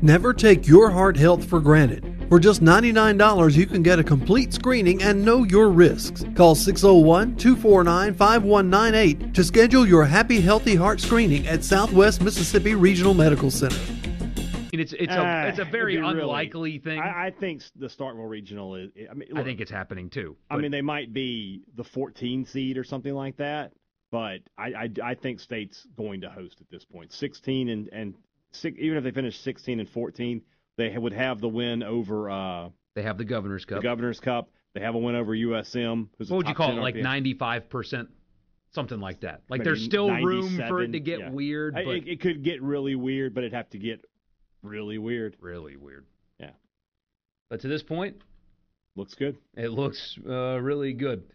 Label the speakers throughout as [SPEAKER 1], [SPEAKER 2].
[SPEAKER 1] Never take your heart health for granted. For just $99, you can get a complete screening and know your risks. Call 601-249-5198 to schedule your Happy Healthy Heart screening at Southwest Mississippi Regional Medical Center.
[SPEAKER 2] It's a very unlikely thing.
[SPEAKER 3] I think the Starkville Regional is. Look,
[SPEAKER 2] I think it's happening too.
[SPEAKER 3] I mean, they might be the 14 seed or something like that, but I think State's going to host at this point. 16 and even if they finish 16 and 14, they would have the win over.
[SPEAKER 2] They have the Governor's Cup.
[SPEAKER 3] The Governor's Cup. They have a win over USM. Who's
[SPEAKER 2] what would you call it? Like 95%, something like that. Like there's still room for it to get weird. But
[SPEAKER 3] it could get really weird, but it'd have to get really weird.
[SPEAKER 2] Really weird.
[SPEAKER 3] Yeah.
[SPEAKER 2] But to this point,
[SPEAKER 3] looks good.
[SPEAKER 2] It looks really good.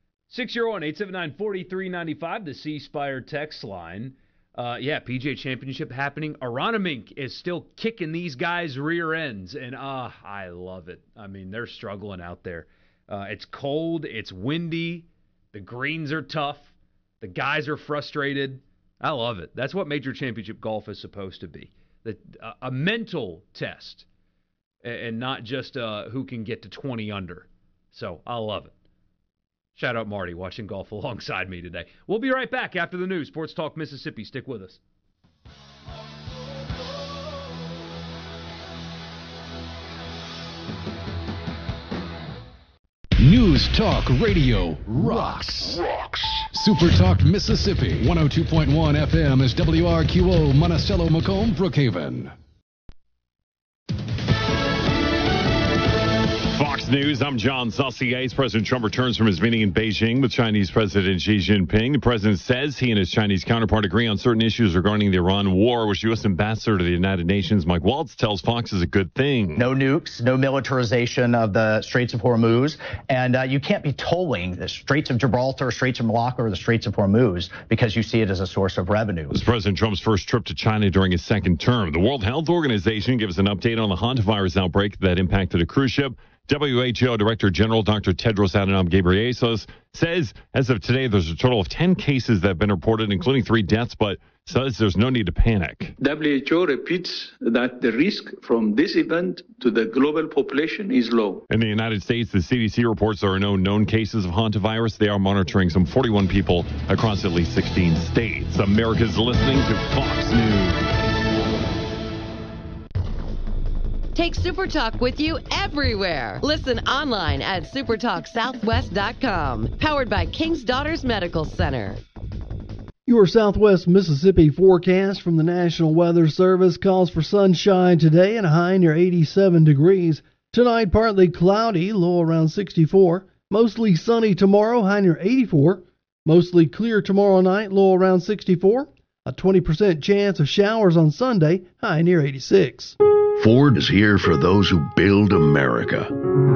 [SPEAKER 2] 601-879-4395, the C Spire text line. PGA Championship happening. Aronimink is still kicking these guys' rear ends, and I love it. I mean, they're struggling out there. It's cold, it's windy, the greens are tough, the guys are frustrated. I love it. That's what Major Championship golf is supposed to be. A mental test, and not just who can get to 20 under. So I love it. Shout out Marty watching golf alongside me today. We'll be right back after the news. Sports Talk Mississippi. Stick with us.
[SPEAKER 4] News Talk Radio rocks. Super Talk Mississippi. 102.1 FM is WRQO Monticello, Macomb, Brookhaven.
[SPEAKER 5] Fox News, I'm John Saucier. President Trump returns from his meeting in Beijing with Chinese President Xi Jinping. The president says he and his Chinese counterpart agree on certain issues regarding the Iran war, which U.S. Ambassador to the United Nations Mike Waltz tells Fox is a good thing.
[SPEAKER 6] No nukes, no militarization of the Straits of Hormuz, and you can't be tolling the Straits of Gibraltar, Straits of Malacca, or the Straits of Hormuz because you see it as a source of revenue.
[SPEAKER 5] This is President Trump's first trip to China during his second term. The World Health Organization gives an update on the hantavirus outbreak that impacted a cruise ship. WHO Director General Dr. Tedros Adhanom Ghebreyesus says as of today there's a total of 10 cases that have been reported, including 3 deaths, but says there's no need to panic.
[SPEAKER 7] WHO repeats that the risk from this event to the global population is low.
[SPEAKER 5] In the United States, the CDC reports there are no known cases of hantavirus. They are monitoring some 41 people across at least 16 states. America's listening to Fox News.
[SPEAKER 8] Take SuperTalk with you everywhere. Listen online at supertalksouthwest.com. Powered by King's Daughters Medical Center.
[SPEAKER 1] Your Southwest Mississippi forecast from the National Weather Service calls for sunshine today and a high near 87 degrees. Tonight, partly cloudy, low around 64. Mostly sunny tomorrow, high near 84. Mostly clear tomorrow night, low around 64. A 20% chance of showers on Sunday, high near 86.
[SPEAKER 9] Ford is here for those who build America.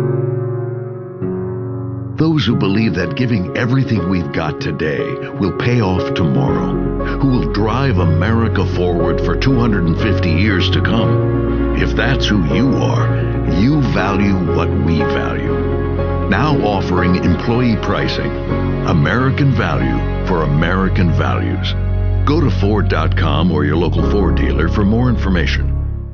[SPEAKER 9] Those who believe that giving everything we've got today will pay off tomorrow. Who will drive America forward for 250 years to come. If that's who you are, you value what we value. Now offering employee pricing. American value for American values. Go to Ford.com or your local Ford dealer for more information.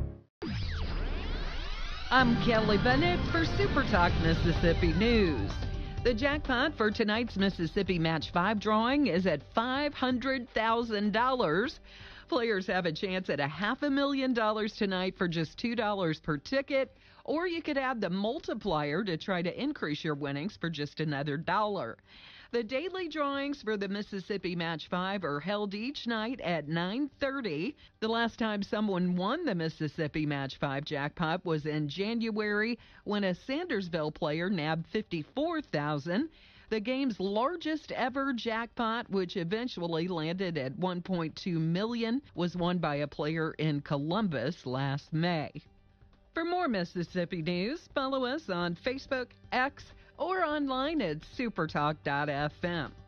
[SPEAKER 10] I'm Kelly Bennett for Super Talk Mississippi News. The jackpot for tonight's Mississippi Match 5 drawing is at $500,000. Players have a chance at $500,000 tonight for just $2 per ticket, or you could add the multiplier to try to increase your winnings for just another $1. The daily drawings for the Mississippi Match 5 are held each night at 9:30. The last time someone won the Mississippi Match 5 jackpot was in January when a Sandersville player nabbed $54,000. The game's largest ever jackpot, which eventually landed at $1.2 million, was won by a player in Columbus last May. For more Mississippi news, follow us on Facebook, X, or online at supertalk.fm.